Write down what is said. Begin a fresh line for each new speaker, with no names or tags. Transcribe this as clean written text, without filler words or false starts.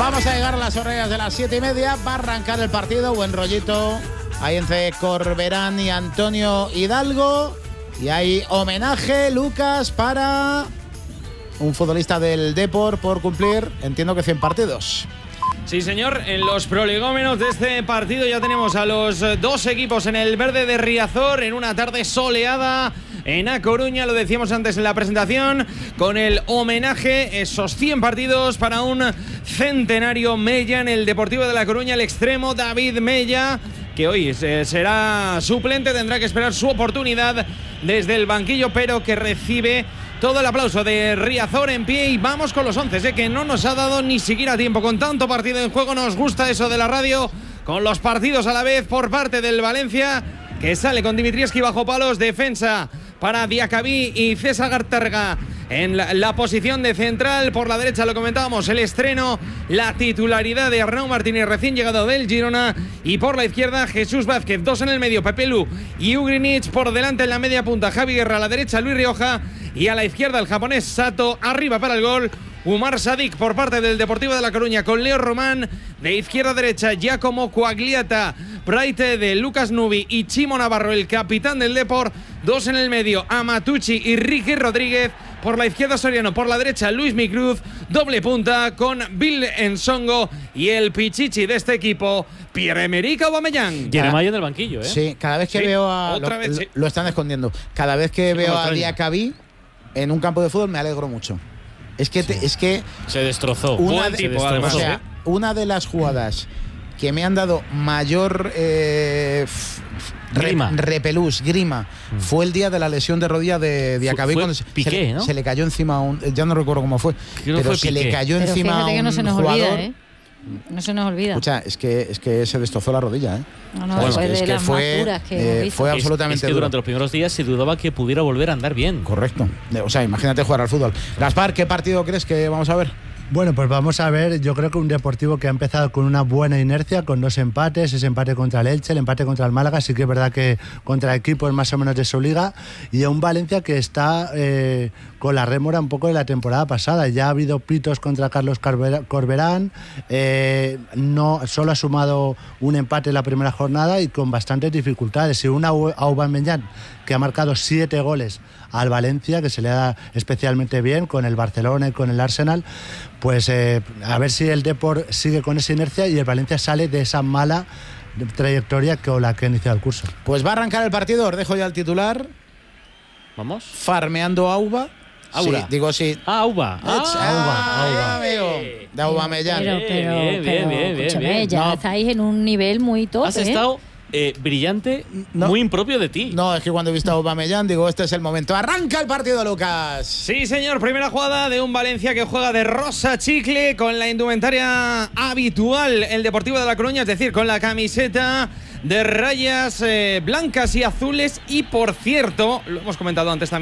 Vamos a llegar a las horarias de las 7:30. Va a arrancar el partido. Buen rollito ahí entre Corberán y Antonio Hidalgo. Y hay homenaje, Lucas, para un futbolista del Depor por cumplir, entiendo que 100 partidos.
Sí, señor. En los prolegómenos de este partido ya tenemos a los dos equipos en el verde de Riazor en una tarde soleada en A Coruña, lo decíamos antes en la presentación, con el homenaje, esos 100 partidos para un centenario Mella en el Deportivo de La Coruña, el extremo David Mella, que hoy será suplente, tendrá que esperar su oportunidad desde el banquillo, pero que recibe todo el aplauso de Riazor en pie. Y vamos con los 11, que no nos ha dado ni siquiera tiempo. Con tanto partido en juego, nos gusta eso de la radio, con los partidos a la vez por parte del Valencia, que sale con Dimitrievski bajo palos, defensa para Diacabí y César Gartarga en la posición de central. Por la derecha, lo comentábamos, el estreno, la titularidad de Arnau Martínez, recién llegado del Girona. Y por la izquierda, Jesús Vázquez, dos en el medio, Pepe Lu y Ugrinic. Por delante en la media punta, Javi Guerra, a la derecha Luis Rioja y a la izquierda el japonés Sato. Arriba para el gol Umar Sadik por parte del Deportivo de La Coruña, con Leo Román. De izquierda a derecha, Giacomo Quagliata, Braite de Lucas Nubi y Chimo Navarro, el capitán del Depor. Dos en el medio, Amatucci y Ricky Rodríguez. Por la izquierda, Soriano. Por la derecha, Luis Micruz. Doble punta con Bill Ensongo y el pichichi de este equipo, Pierre-Emerick Aubameyang.
Jeremiah en el banquillo, ¿eh?
Sí, cada vez que veo a... Lo están escondiendo. Cada vez que veo a Diacabí en un campo de fútbol me alegro mucho. Es que
se destrozó.
Una de las jugadas que me han dado mayor grima fue el día de la lesión de rodilla de Diacabí, cuando
Piqué, ¿no?
Se le cayó encima ya no recuerdo cómo fue, pero se le cayó encima a un
no se nos
jugador.
Olvida, ¿eh? No se nos olvida.
Escucha, es que se destrozó la rodilla, ¿eh?
No, bueno, es que
fue absolutamente duro.
Durante los primeros días se dudaba que pudiera volver a andar bien.
Correcto. O sea, imagínate jugar al fútbol. Gaspar, ¿qué partido crees que vamos a ver?
Bueno, pues vamos a ver, yo creo que un Deportivo que ha empezado con una buena inercia, con 2 empates, ese empate contra el Elche, el empate contra el Málaga, sí que es verdad que contra equipos más o menos de su liga, y a un Valencia que está con la rémora un poco de la temporada pasada. Ya ha habido pitos contra Carlos Corberán, solo ha sumado un empate en la primera jornada y con bastantes dificultades. Y un Aubameyang que ha marcado 7 goles al Valencia, que se le da especialmente bien con el Barcelona y con el Arsenal, pues a ver si el Depor sigue con esa inercia y el Valencia sale de esa mala trayectoria con la que ha iniciado el curso.
Pues va a arrancar el partido, os dejo ya el titular.
Vamos.
Farmeando Auba.
Aura.
Sí, digo sí.
Auba.
Auba. De Aubameyang.
Bien. Ya estáis en un nivel muy top.
Has estado brillante, muy impropio de ti.
No, es que cuando he visto a Aubameyang digo, este es el momento. Arranca el partido, Lucas.
Sí, señor. Primera jugada de un Valencia que juega de rosa chicle con la indumentaria habitual, el Deportivo de La Coruña, es decir, con la camiseta de rayas blancas y azules. Y por cierto, lo hemos comentado antes también,